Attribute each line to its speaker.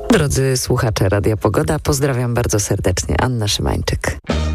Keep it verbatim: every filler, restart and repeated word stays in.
Speaker 1: Drodzy słuchacze Radia Pogoda, pozdrawiam bardzo serdecznie. Anna Szymańczyk.